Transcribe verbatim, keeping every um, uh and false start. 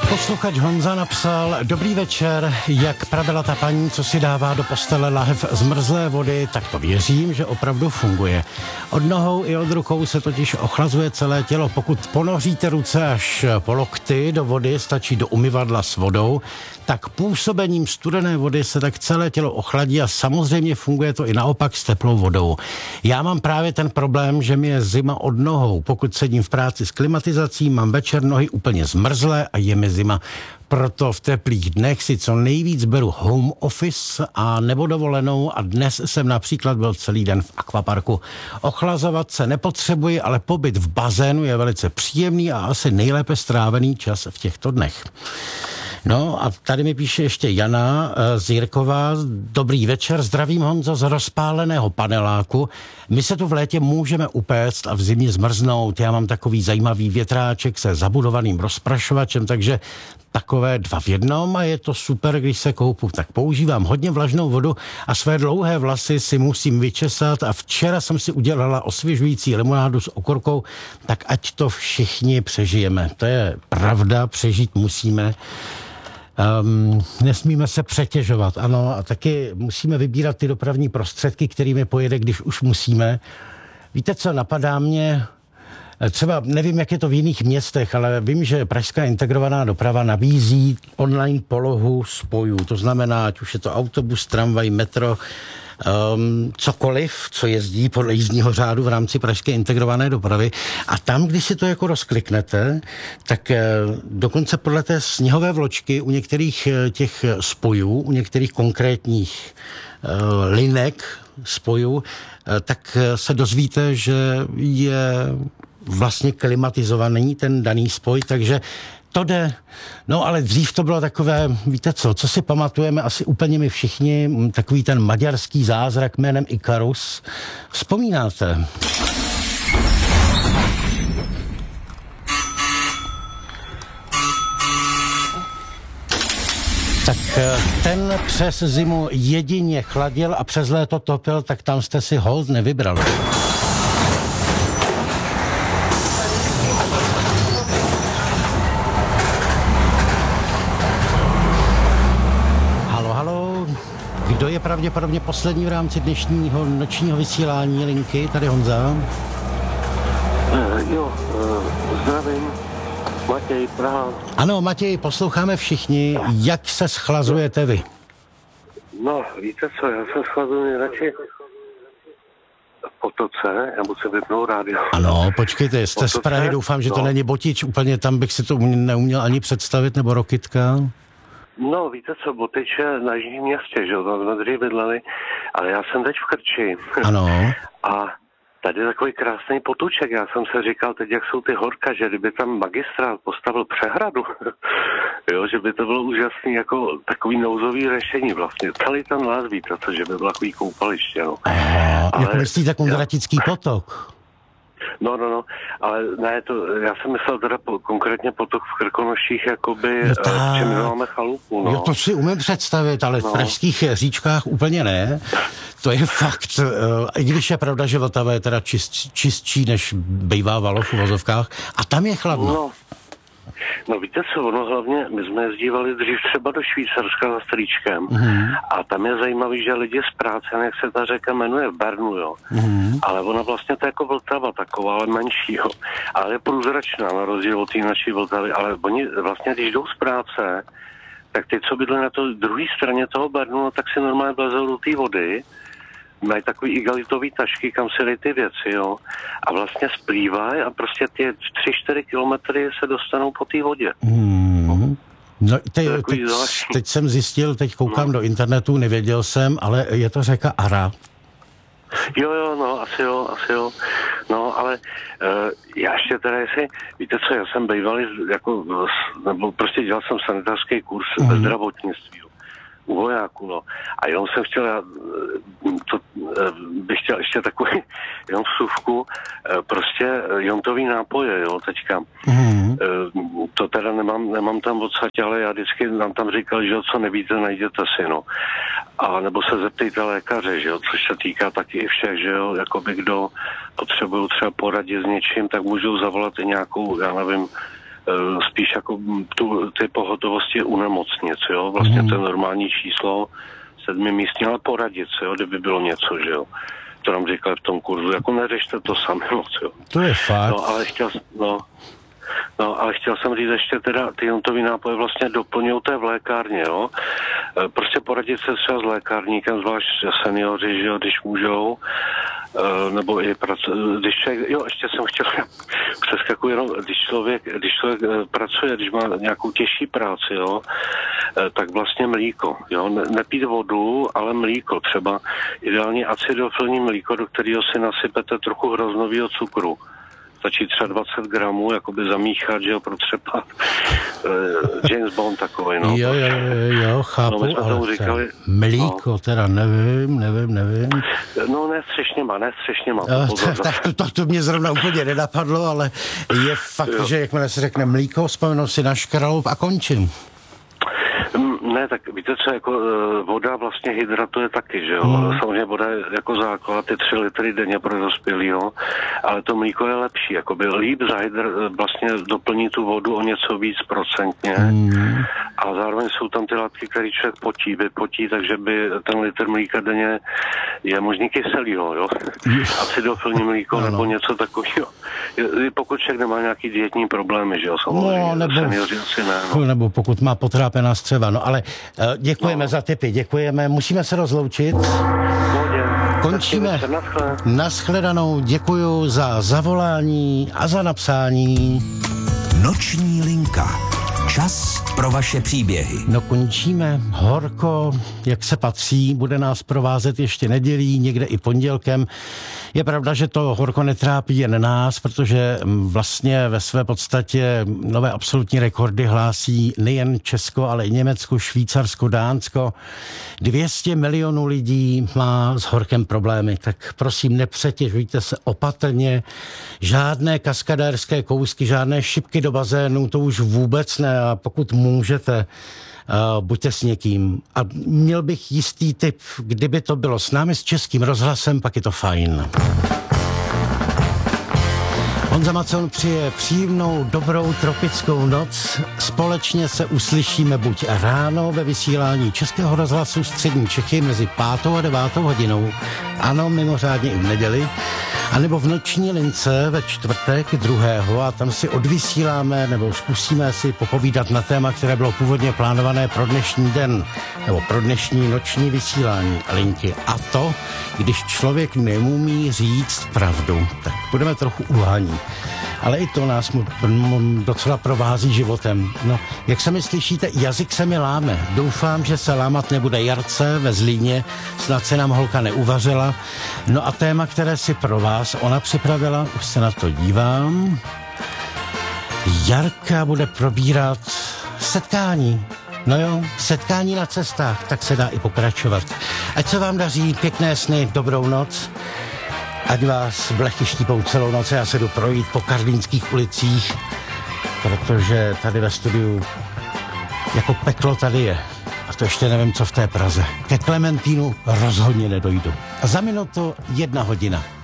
Posluchač Honza napsal: Dobrý večer, jak pravila ta paní, co si dává do postele lahev zmrzlé vody, tak to věřím, že opravdu funguje. Od nohou i od rukou se totiž ochlazuje celé tělo. Pokud ponoříte ruce až po lokty do vody, stačí do umyvadla s vodou, tak působením studené vody se tak celé tělo ochladí a samozřejmě funguje to i naopak s teplou vodou. Já mám právě ten problém, že mi je zima od nohou. Pokud sedím v práci s klimatizací, mám večer nohy úplně zmrzlé a je mi zima. Proto v teplých dnech si co nejvíc beru home office a nebo dovolenou a dnes jsem například byl celý den v akvaparku. Ochlazovat se nepotřebuji, ale pobyt v bazénu je velice příjemný a asi nejlépe strávený čas v těchto dnech. No a tady mi píše ještě Jana z Jirkova. Dobrý večer, zdravím Honzo z rozpáleného paneláku. My se tu v létě můžeme upéct a v zimě zmrznout. Já mám takový zajímavý větráček se zabudovaným rozprašovačem, takže takové dva v jednom a je to super, když se koupu. Tak používám hodně vlažnou vodu a své dlouhé vlasy si musím vyčesat a včera jsem si udělala osvěžující limonádu s okurkou, tak ať to všichni přežijeme. To je pravda, přežít musíme. Um, nesmíme se přetěžovat, ano, a taky musíme vybírat ty dopravní prostředky, kterými pojede, když už musíme. Víte co, napadá mě, třeba nevím, jak je to v jiných městech, ale vím, že pražská integrovaná doprava nabízí online polohu spojů, to znamená, ať už je to autobus, tramvaj, metro, Um, cokoliv, co jezdí podle jízdního řádu v rámci pražské integrované dopravy. A tam, když si to jako rozkliknete, tak eh, dokonce podle té sněhové vločky u některých eh, těch spojů, u některých konkrétních eh, linek spojů, eh, tak eh, se dozvíte, že je vlastně klimatizovaný ten daný spoj, takže to jde. No ale dřív to bylo takové, víte co, co si pamatujeme asi úplně my všichni, takový ten maďarský zázrak jménem Ikarus. Vzpomínáte? Tak ten přes zimu jedině chladil a přes léto topil, tak tam jste si hold nevybrali. Kdo je pravděpodobně poslední v rámci dnešního nočního vysílání linky? Tady Honza. Uh, jo, uh, zdravím. Matěj, Praha. Ano, Matěj, posloucháme všichni. Jak se schlazujete vy? No, víte co, já se schlazuji nejradši v potoce, já musím vypnout rádio. Ano, počkejte, jste potoce, z Prahy, doufám, že no. To není Botič, úplně tam bych si to neuměl ani představit, nebo Rokytka. No, víte co, Botič je na jižním městě, že jo, tam jsme dřív bydleli, ale já jsem teď v Krči. Ano. A tady je takový krásný potůček, já jsem se říkal teď, jak jsou ty horka, že kdyby tam magistrát postavil přehradu, jo, že by to bylo úžasný, jako takový nouzový řešení vlastně. Celý ten les, víte co, že by bylo takový koupaliště, no. Aha, jak myslíte Kondratický potok? No, no, no, ale ne, to, já jsem myslel teda po, konkrétně potok v Krkonoších, jakoby, no v čem máme chalupu, no. Jo, to si umím představit, ale no. V pražských říčkách úplně ne. To je fakt, i když je pravda, že Vltava je teda čist, čistší, než bývá Valo v uvozovkách, a tam je chladno. No. No víte co, ono hlavně, my jsme jezdívali dřív třeba do Švýcarska za strýčkem mm-hmm. a tam je zajímavý, že lidi z práce, jak se ta řeka jmenuje, v Bernu, jo. Mm-hmm. Ale ona vlastně to je jako Vltava taková, ale menší, jo. Ale je průzračná na rozdíl od té naší Vltavy, ale oni vlastně, když jdou z práce, tak ty, co bydli na to druhé straně toho Bernu, no, tak si normálně vlezou do té vody, mají takový igelitový tašky, kam se dají ty věci, jo. A vlastně splývají a prostě ty tři čtyři kilometry se dostanou po té vodě. Hmm. No, te, teď, teď jsem zjistil, teď koukám no. do internetu, nevěděl jsem, ale je to řeka Ara. Jo, jo, no, asi jo, asi jo. No, ale uh, já ještě teda, jestli, víte co, já jsem bývalý, jako, nebo prostě dělal jsem sanitářský kurz mm. ve zdravotnictví, u vojáků, no. A jenom jsem chtěl, já to, bych chtěl ještě takový, jenom vsuvku, prostě jontový nápoje, jo, teďka. Mm. To teda nemám, nemám tam odsaď, ale já vždycky nám tam říkal, že co nevíte, najděte si, no. A nebo se zeptejte lékaře, že jo, což se týká taky i všech, že jo, jakoby kdo potřebují třeba poradit s něčím, tak můžou zavolat i nějakou, já nevím, spíš jako tu, ty pohotovosti u nemocnic, jo, vlastně mm. to je normální číslo sedmi místní, ale poradit se, jo, kdyby bylo něco, že jo. To nám říkali v tom kurzu, jako neřešte to sami moc, jo. To je fakt. No, ale chtěl, no, no, ale chtěl jsem říct ještě teda, ty jontový nápoje vlastně doplňují té v lékárně, jo. Prostě poradit se třeba s lékárníkem, zvlášť seniori, že jo, když můžou, nebo i pracu, když člověk, jo, ještě jsem chtěl přeskakuji jenom, když člověk, když člověk pracuje, když má nějakou těžší práci, jo, tak vlastně mlíko, jo, nepít vodu, ale mlíko, třeba ideálně acidofilní mlíko, do kterého si nasypete trochu hroznového cukru. Stačí třeba dvacet gramů, jakoby zamíchat, že jo, protřepat. Uh, James Bond takový, no. Jo, jo, jo, jo, chápu, no, ale říkali, mlíko, no. teda nevím, nevím, nevím. No, ne střešněma, ne střešněma. Uh, to, tak to, to, to mě zrovna úplně nenapadlo, ale je fakt, jo. Že jakmile se řekne mlíko, vzpomenu si na škraloup a končím. Ne, tak víte co, jako voda vlastně hydratuje taky, že jo. Hmm. Samozřejmě voda je jako základ, ty tři litry denně pro dospělýho, ale to mlíko je lepší, jako by líp zahydr, vlastně doplní tu vodu o něco víc procentně hmm. a zároveň jsou tam ty látky, které člověk potí, vypotí, takže by ten litr mlíka denně je možný kyselýho, jo. Acidofilní mlíko ano. Nebo něco takového. Pokud člověk nemá nějaký dietní problémy, že jo, samozřejmě. No, nebo, seniori asi ne, no. Nebo pokud má potrápená střeva, no ale uh, děkujeme no. za tipy, děkujeme, musíme se rozloučit. Pohodě. Končíme. Naschledanou, děkuju za zavolání a za napsání. Noční linka. Čas pro vaše příběhy. No končíme. Horko, jak se patří, bude nás provázet ještě nedělí, někde i pondělkem. Je pravda, že to horko netrápí jen nás, protože vlastně ve své podstatě nové absolutní rekordy hlásí nejen Česko, ale i Německo, Švýcarsko, Dánsko. dvě stě milionů lidí má s horkem problémy, tak prosím nepřetěžujte se opatrně. Žádné kaskadérské kousky, žádné šipky do bazénu, to už vůbec ne. A pokud můžete, Uh, buďte s někým. A měl bych jistý tip, kdyby to bylo s námi, s Českým rozhlasem, pak je to fajn. Honza Macon přeje příjemnou, dobrou tropickou noc. Společně se uslyšíme buď ráno ve vysílání Českého rozhlasu Střední Čechy mezi pátou a devátou hodinou, ano, mimořádně i v neděli, anebo v noční lince ve čtvrtek druhého a tam si odvysíláme nebo zkusíme si popovídat na téma, které bylo původně plánované pro dnešní den nebo pro dnešní noční vysílání linky. A to, když člověk neumí říct pravdu, tak budeme trochu uhaní. Ale i to nás mu, mu docela provází životem. No, jak se mi slyšíte, jazyk se mi láme. Doufám, že se lámat nebude Jarce ve Zlíně, snad se nám holka neuvařila. No a téma, které si pro vás ona připravila, už se na to dívám. Jarka bude probírat setkání. No jo, setkání na cestách, tak se dá i pokračovat. Ať se vám daří, pěkné sny, dobrou noc. Ať vás blechy štípou celou noc, já se jdu projít po karlínských ulicích, protože tady ve studiu jako peklo tady je. A to ještě nevím, co v té Praze. Ke Klementínu rozhodně nedojdu. A za minutu jedna hodina.